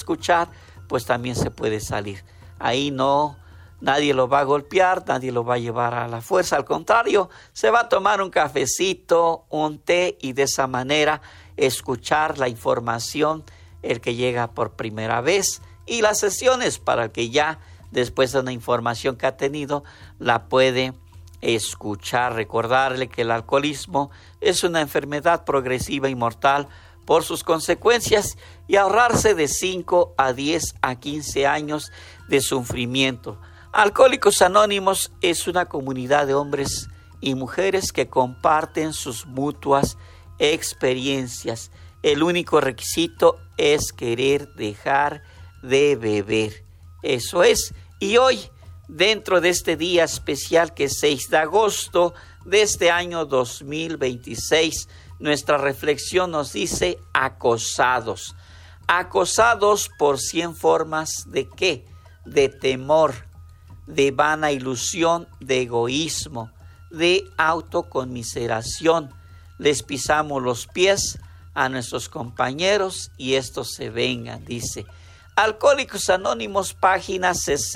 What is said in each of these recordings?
escuchar, pues también se puede salir. Ahí nadie lo va a golpear, nadie lo va a llevar a la fuerza. Al contrario, se va a tomar un cafecito, un té y de esa manera escuchar la información, el que llega por primera vez, y las sesiones para el que ya después de una información que ha tenido la puede escuchar. Recordarle que el alcoholismo es una enfermedad progresiva y mortal por sus consecuencias, y ahorrarse de 5 a 10 a 15 años de sufrimiento. Alcohólicos Anónimos es una comunidad de hombres y mujeres que comparten sus mutuas experiencias. El único requisito es querer dejar de beber. Eso es. Y hoy, dentro de este día especial que es 6 de agosto de este año 2026, nuestra reflexión nos dice acosados. Acosados por 100 formas ¿de qué? De temor, de vana ilusión, de egoísmo, de autoconmiseración. Les pisamos los pies a nuestros compañeros y estos se vengan, dice. Alcohólicos Anónimos, página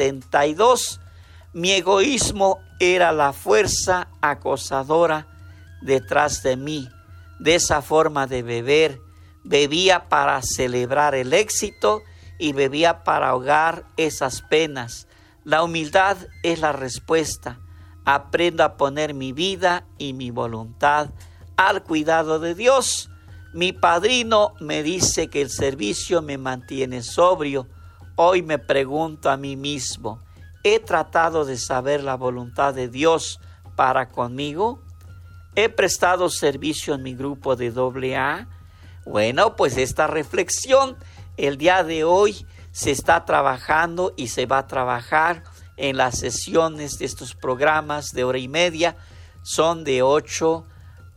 62. Mi egoísmo era la fuerza acosadora detrás de mí. De esa forma de beber, bebía para celebrar el éxito y bebía para ahogar esas penas. La humildad es la respuesta. Aprendo a poner mi vida y mi voluntad al cuidado de Dios. Mi padrino me dice que el servicio me mantiene sobrio. Hoy me pregunto a mí mismo, ¿he tratado de saber la voluntad de Dios para conmigo? ¿He prestado servicio en mi grupo de AA? Bueno, pues esta reflexión el día de hoy se está trabajando y se va a trabajar en las sesiones de estos programas de hora y media. Son de 8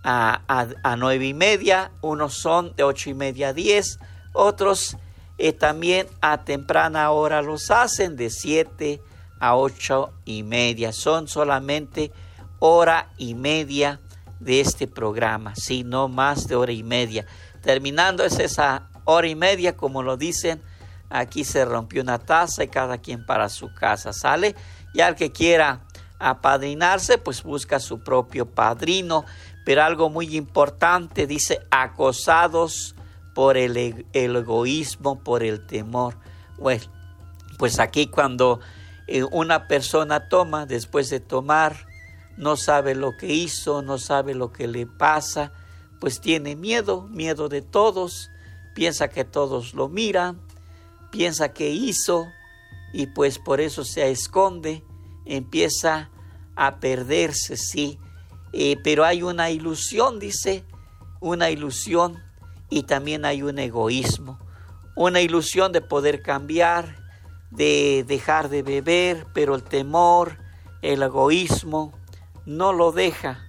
a 9 y media, unos son de 8 y media a 10, otros también a temprana hora los hacen de 7 a 8 y media. Son solamente hora y media de este programa, sí, no más de hora y media. Terminando es esa hora y media, como lo dicen, aquí se rompió una taza y cada quien para su casa, ¿sale? Y al que quiera apadrinarse, pues busca su propio padrino. Pero algo muy importante, dice, acosados por el egoísmo, por el temor. Bueno, pues aquí cuando una persona toma, después de tomar, no sabe lo que hizo, no sabe lo que le pasa, pues tiene miedo de todos, piensa que todos lo miran, piensa que hizo, y pues por eso se esconde, empieza a perderse, sí. Pero hay una ilusión, dice, una ilusión, y también hay un egoísmo. Una ilusión de poder cambiar, de dejar de beber, pero el temor, el egoísmo, no lo deja.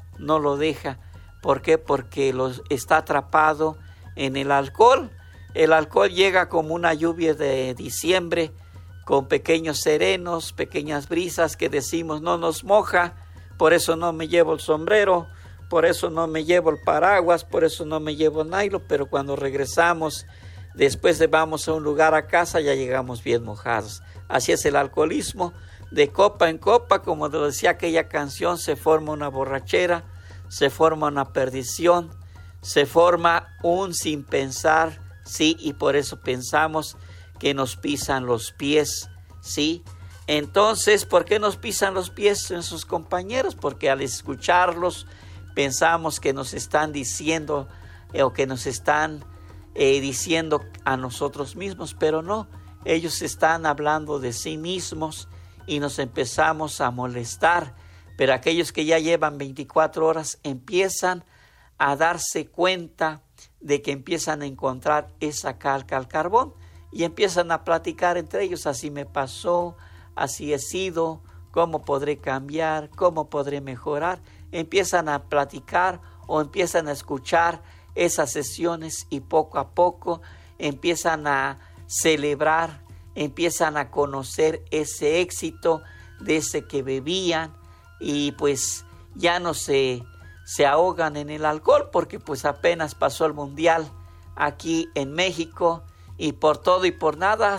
¿Por qué? Porque está atrapado en el alcohol. El alcohol llega como una lluvia de diciembre, con pequeños serenos, pequeñas brisas que decimos no nos moja. Por eso no me llevo el sombrero, por eso no me llevo el paraguas, por eso no me llevo el nylon, pero cuando regresamos, después de vamos a un lugar a casa, ya llegamos bien mojados. Así es el alcoholismo, de copa en copa, como decía aquella canción, se forma una borrachera, se forma una perdición, se forma un sin pensar, sí, y por eso pensamos que nos pisan los pies, sí. Entonces, ¿por qué nos pisan los pies nuestros compañeros? Porque al escucharlos pensamos que nos están diciendo o que nos están diciendo a nosotros mismos, pero no, ellos están hablando de sí mismos y nos empezamos a molestar. Pero aquellos que ya llevan 24 horas empiezan a darse cuenta de que empiezan a encontrar esa calca al carbón y empiezan a platicar entre ellos, así me pasó, así he sido, cómo podré cambiar, cómo podré mejorar. Empiezan a platicar o empiezan a escuchar esas sesiones y poco a poco empiezan a celebrar, empiezan a conocer ese éxito de ese que bebían y pues ya no se ahogan en el alcohol porque pues apenas pasó el mundial aquí en México y por todo y por nada